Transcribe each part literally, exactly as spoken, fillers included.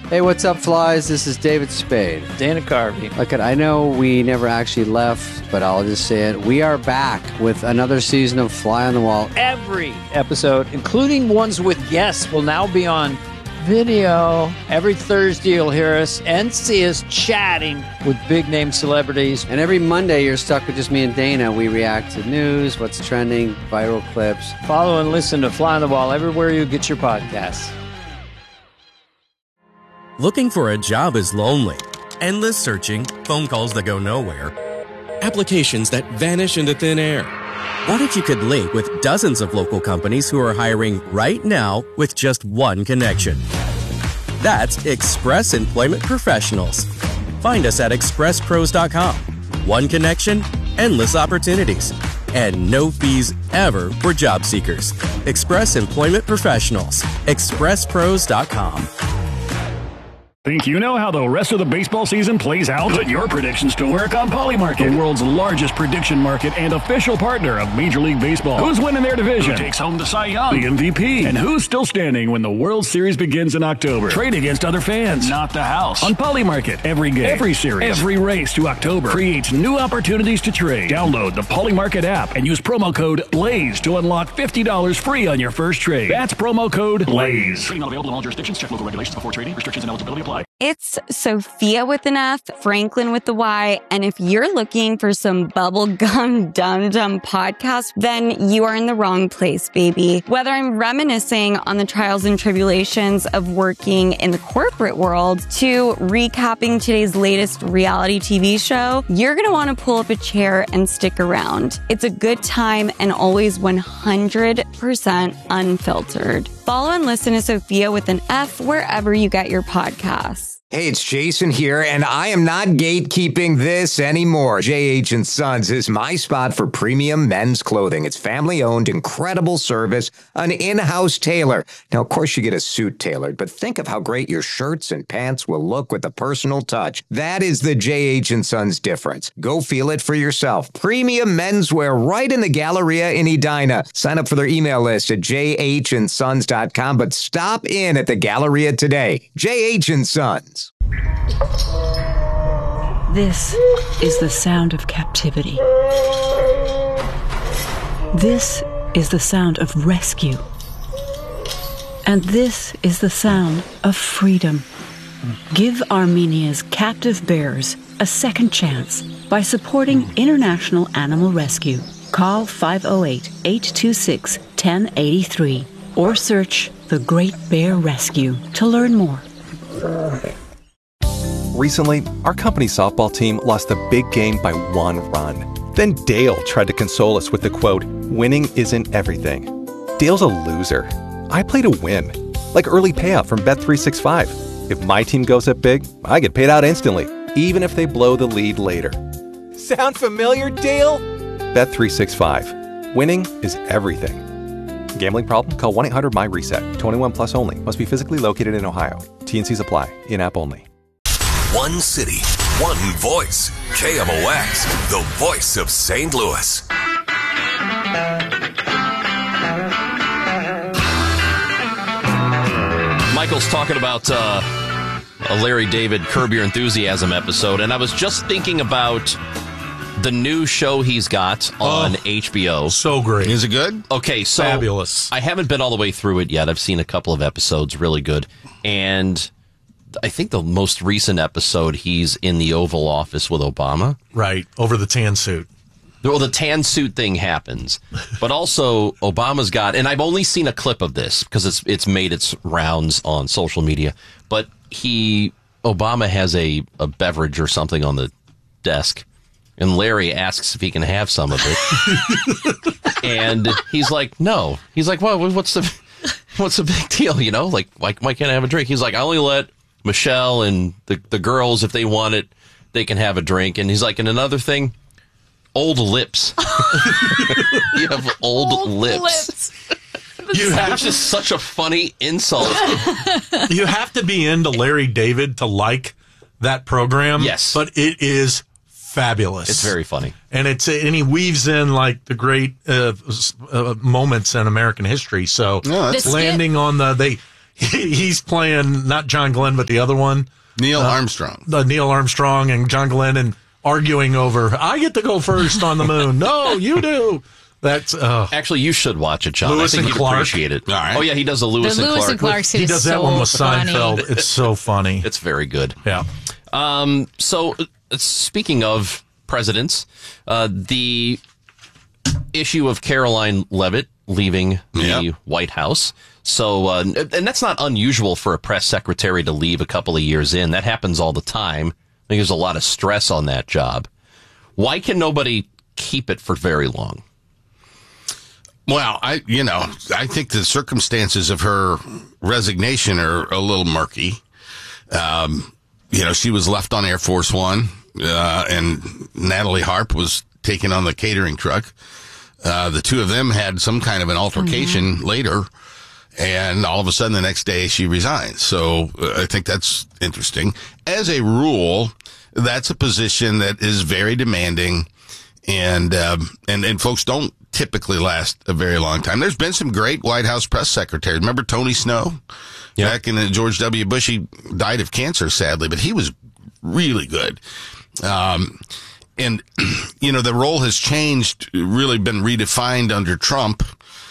Hey, what's up, flies? This is David Spade. Dana Carvey. Look, I know we never actually left, but I'll just say it. We are back with another season of Fly on the Wall. Every episode, including ones with guests, will now be on video. Every Thursday, you'll hear us and see us chatting with big-name celebrities. And every Monday, you're stuck with just me and Dana. We react to news, what's trending, viral clips. Follow and listen to Fly on the Wall everywhere you get your podcasts. Looking for a job is lonely. Endless searching, phone calls that go nowhere, applications that vanish into thin air. What if you could link with dozens of local companies who are hiring right now with just one connection? That's Express Employment Professionals. Find us at express pros dot com. One connection, endless opportunities, and no fees ever for job seekers. Express Employment Professionals. express pros dot com. Think you know how the rest of the baseball season plays out? Put your predictions to work on Polymarket, the world's largest prediction market and official partner of Major League Baseball. Who's winning their division? Who takes home the Cy Young, the M V P? And who's still standing when the World Series begins in October? Trade against other fans, not the house. On Polymarket, every game, every series, every race to October creates new opportunities to trade. Download the Polymarket app and use promo code BLAZE to unlock fifty dollars free on your first trade. That's promo code BLAZE. Trading not available in all jurisdictions. Check local regulations before trading. Restrictions and eligibility apply. It's Sophia with an F, Franklin with the Y, and if you're looking for some bubblegum dum-dum podcast, then you are in the wrong place, baby. Whether I'm reminiscing on the trials and tribulations of working in the corporate world to recapping today's latest reality T V show, you're going to want to pull up a chair and stick around. It's a good time and always one hundred percent unfiltered. Follow and listen to Sophia with an F wherever you get your podcasts. Hey, it's Jason here, and I am not gatekeeping this anymore. J H and Sons is my spot for premium men's clothing. It's family-owned, incredible service, an in-house tailor. Now, of course, you get a suit tailored, but think of how great your shirts and pants will look with a personal touch. That is the J H and Sons difference. Go feel it for yourself. Premium menswear right in the Galleria in Edina. Sign up for their email list at j h and sons dot com, but stop in at the Galleria today. J H and Sons. This is the sound of captivity. This is the sound of rescue. And this is the sound of freedom. Give Armenia's captive bears a second chance by supporting International Animal Rescue. Call five oh eight, eight two six, one oh eight three or search The Great Bear Rescue to learn more. Recently, our company's softball team lost a big game by one run. Then Dale tried to console us with the quote, "Winning isn't everything." Dale's a loser. I play to win. Like early payout from Bet three sixty-five. If my team goes up big, I get paid out instantly, even if they blow the lead later. Sound familiar, Dale? Bet three sixty-five. Winning is everything. Gambling problem? Call one eight hundred M Y reset. twenty-one plus only. Must be physically located in Ohio. T and Cs apply. In-app only. One city, one voice. K M O X, the voice of Saint Louis. Michael's talking about uh, a Larry David Curb Your Enthusiasm episode, and I was just thinking about the new show he's got on oh, H B O. So great. Is it good? Okay, so fabulous. I haven't been all the way through it yet. I've seen a couple of episodes, really good. And I think the most recent episode, he's in the Oval Office with Obama. Right, over the tan suit. Well, the tan suit thing happens. But also, Obama's got, and I've only seen a clip of this because it's it's made its rounds on social media, but he, Obama has a, a beverage or something on the desk, and Larry asks if he can have some of it. And he's like, no. He's like, well, what's the, what's the big deal, you know? Like, why, why can't I have a drink? He's like, I only let Michelle and the, the girls, if they want it, they can have a drink. And he's like, and another thing, old lips. You have old, old lips. lips. You have Which is such a funny insult. You have to be into Larry David to like that program. Yes. But it is fabulous. It's very funny. And it's and he weaves in like the great uh, uh, moments in American history. So no, landing on the they he, he's playing not John Glenn, but the other one. Neil uh, Armstrong. Uh, Neil Armstrong and John Glenn and arguing over, I get to go first on the moon. No, you do. That's uh, Actually, you should watch it, John. Lewis I think and you'd Clark. appreciate it. All right. Oh, yeah, he does the Lewis The and Lewis Clark. and Clark he scene does is that so one with funny. Seinfeld. It's so funny. It's very good. Yeah. Um, so, uh, speaking of presidents, uh, the issue of Caroline Leavitt leaving the Yep. White House. So, uh, and that's not unusual for a press secretary to leave a couple of years in. That happens all the time. I think there's a lot of stress on that job. Why can nobody keep it for very long? Well, I, you know, I think the circumstances of her resignation are a little murky. Um, you know, she was left on Air Force One, uh, and Natalie Harp was taken on the catering truck. Uh, the two of them had some kind of an altercation mm-hmm. later, and all of a sudden the next day she resigned. So uh, I think that's interesting. As a rule, that's a position that is very demanding, and, um, and, and folks don't typically last a very long time. There's been some great White House press secretaries. Remember Tony Snow? Yep. Back in the George W. Bush, he died of cancer, sadly, but he was really good. Um, and, you know, the role has changed, really been redefined under Trump,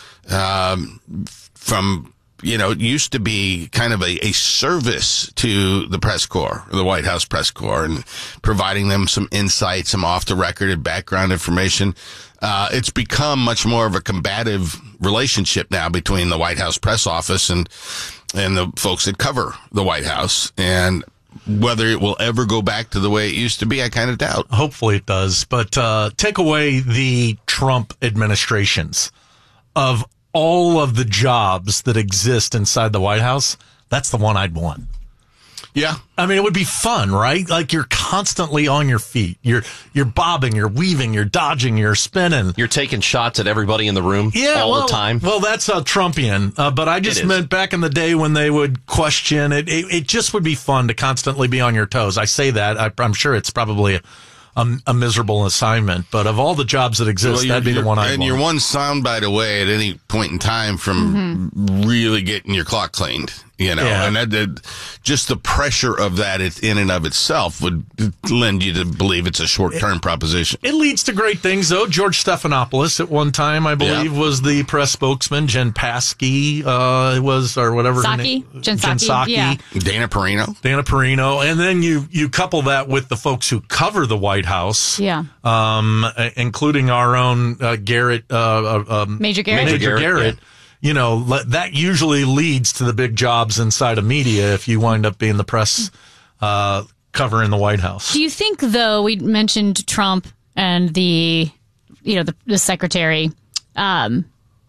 um, from, you know, it used to be kind of a, a service to the press corps, the White House press corps, and providing them some insight, some off-the-record and background information. Uh, it's become much more of a combative relationship now between the White House press office and, and the folks that cover the White House. And whether it will ever go back to the way it used to be, I kind of doubt. Hopefully it does. But uh, take away the Trump administrations. Of all of the jobs that exist inside the White House, that's the one I'd want. Yeah. I mean, it would be fun, right? Like you're constantly on your feet. You're you're bobbing, you're weaving, you're dodging, you're spinning. You're taking shots at everybody in the room yeah, all well, the time. Well, that's uh, Trumpian. Uh, but I just meant back in the day when they would question it, it, it just would be fun to constantly be on your toes. I say that. I, I'm sure it's probably a, a, a miserable assignment. But of all the jobs that exist, well, that'd be the one I'd And want. you're one soundbite away at any point in time from mm-hmm. really getting your clock cleaned. You know, Yeah. and that, that, just the pressure of that it- in and of itself would lend you to believe it's a short-term proposition. It leads to great things, though. George Stephanopoulos, at one time, I believe, Yeah. was the press spokesman. Jen Psaki uh, was, or whatever. her Saki? name- Jen Psaki, Psaki. yeah. Dana Perino. Dana Perino. And then you, you couple that with the folks who cover the White House. Yeah. Um, uh, including our own uh, Garrett. Uh, uh, um, Major Garrett. Major Major Garrett. Garrett, You know, le- that usually leads to the big jobs inside of media if you wind up being the press uh, covering the White House. Do you think, though, we mentioned Trump and the, you know, the, the secretary, um,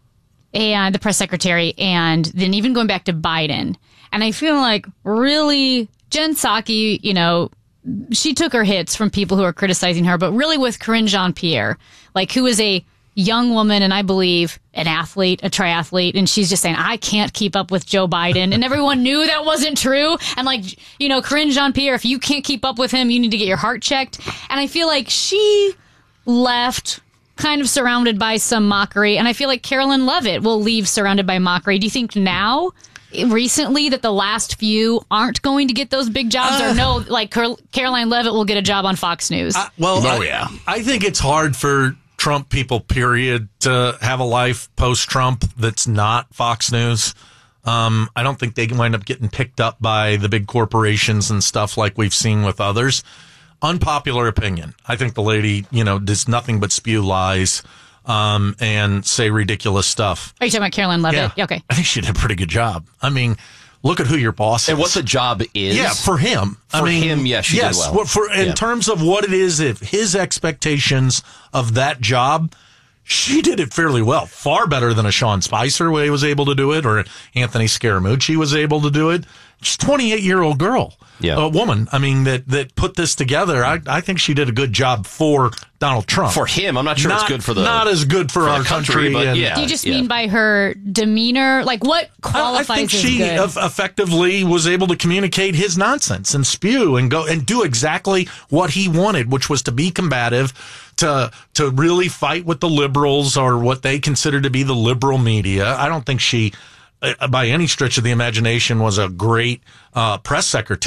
and the press secretary, and then even going back to Biden, and I feel like really Jen Psaki, you know, she took her hits from people who are criticizing her, but really with Karine Jean-Pierre, like who is a young woman and I believe an athlete, a triathlete, and she's just saying, I can't keep up with Joe Biden. And everyone knew that wasn't true. And like, you know, Karine Jean-Pierre, if you can't keep up with him, you need to get your heart checked. And I feel like she left kind of surrounded by some mockery. And I feel like Caroline Leavitt will leave surrounded by mockery. Do you think now, recently, that the last few aren't going to get those big jobs? Uh, or no, like Car- Caroline Leavitt will get a job on Fox News? Uh, well, Oh, I, yeah. I think it's hard for Trump people, period, to have a life post-Trump that's not Fox News. Um, I don't think they can wind up getting picked up by the big corporations and stuff like we've seen with others. Unpopular opinion. I think the lady, you know, does nothing but spew lies um, and say ridiculous stuff. Are you talking about Caroline Leavitt? Yeah. Okay. I think she did a pretty good job. I mean, look at who your boss is. And what the job is. Yeah, for him. For I mean, him, yes, she yes, did well. what- For, in Yeah. terms of what it is, if his expectations of that job, she did it fairly well. Far better than a Sean Spicer way was able to do it, or Anthony Scaramucci was able to do it. She's a twenty-eight-year-old girl. Yeah. A woman, I mean, that, that put this together. I, I think she did a good job for Donald Trump. For him, I'm not sure not, it's good for the Not as good for, for our the country, country. but and, yeah. Do you just yeah. mean by her demeanor? Like, what I qualifies think as she good? eff- effectively was able to communicate his nonsense and spew and go and do exactly what he wanted, which was to be combative, to to really fight with the liberals or what they consider to be the liberal media. I don't think she uh, by any stretch of the imagination, was a great uh, press secretary.